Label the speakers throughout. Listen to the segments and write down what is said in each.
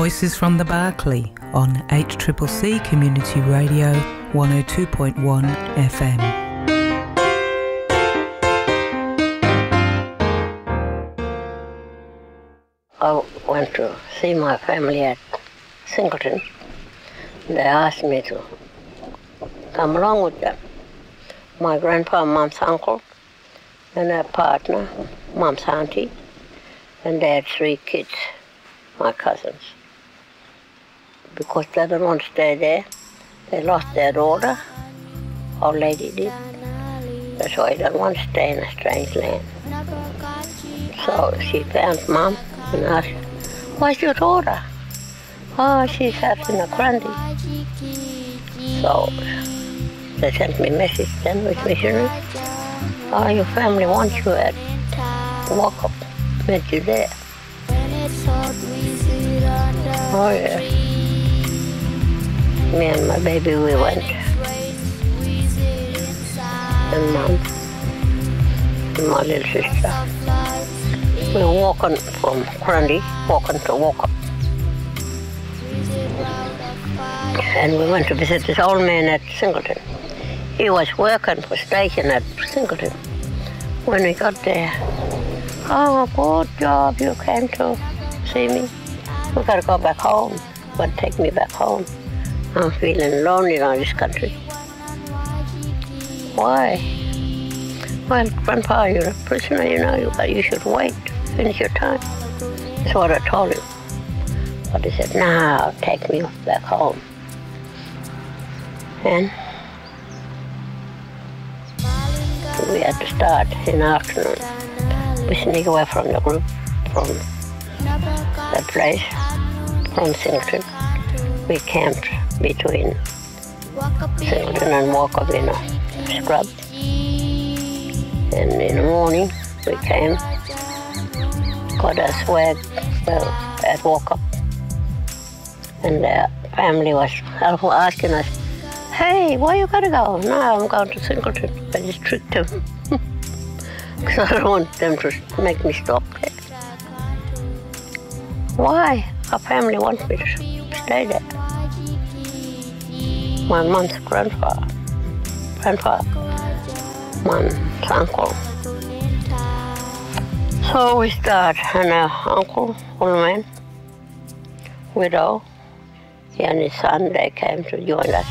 Speaker 1: Voices from the Berkeley on HCCC Community Radio 102.1 FM.
Speaker 2: I went to see my family at Singleton. They asked me to come along with them. My grandpa, Mom's uncle, and their partner, Mom's auntie, and they had 3 kids, my cousins. Because they didn't want to stay there, they lost their daughter, old lady did. That's why they didn't want to stay in a strange land. So she found Mom and asked, "Where's your daughter?" "Oh, she's out in the Grundy." So they sent me a message then with missionaries. "Oh, your family wants you at Walkup. Met you there." Oh yeah. Me and my baby, we went. And Mom and my little sister. We were walking from Grundy, walking to Walkup. And we went to visit this old man at Singleton. He was working for station at Singleton. When we got there, "Oh, good job, you came to see me. We got to go back home, but take me back home. I'm feeling lonely in this country." "Why?" "Well, Grandpa, you're a prisoner, you should wait, finish your time." That's what I told him. But he said, "No, take me back home." And we had to start in the afternoon. We sneak away from the group, from that place, from Singleton. We camped between Singleton and Walkup in a scrub. And in the morning, we came, got our swag at Walkup. And the family was asking us, "Hey, where you gonna go?" "No, I'm going to Singleton." I just tricked them. Because I don't want them to make me stop there. "Why? Our family wants me to stay there." My mom's grandpa, Mom's uncle. So we start, and our uncle, old man, widow, he and his son, they came to join us.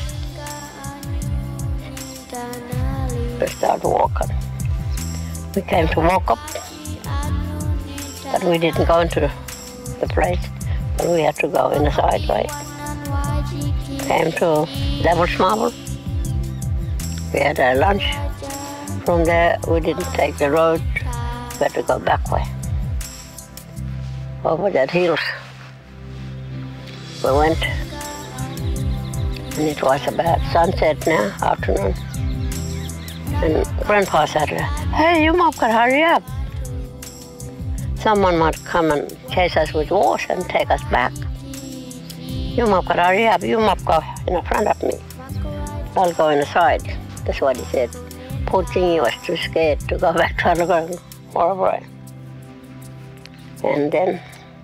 Speaker 2: We started walking. We came to Walkup, but we didn't go into the place, but we had to go in the side way. Came to Devil's Marble. We had our lunch. From there, we didn't take the road. We had to go back way. Over that hills. We went, and it was about sunset now, afternoon. And Grandpa said, "Hey, you must hurry up. Someone might come and chase us with horse and take us back. You must hurry up. You must go in the front of me. I'll go in the side." That's what he said. Poor thing, he was too scared to go back to the Horrible. And then,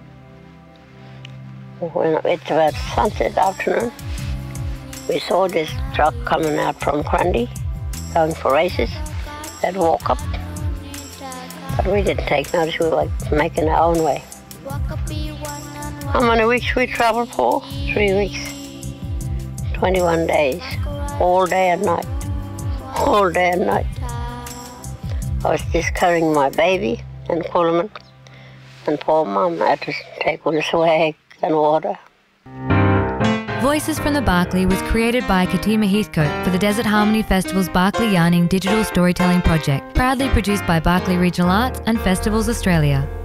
Speaker 2: when it's about sunset afternoon, we saw this truck coming out from Grundy, going for races, that Walkup. But we didn't take notice, we were making our own way. How many weeks we traveled for? 3 weeks. 21 days, all day and night. All day and night. I was just carrying my baby and Coleman, and poor Mum had to take all the swag and water.
Speaker 3: Voices from the Berkeley was created by Katima Heathcote for the Desert Harmony Festival's Berkeley Yarning Digital Storytelling Project, proudly produced by Berkeley Regional Arts and Festivals Australia.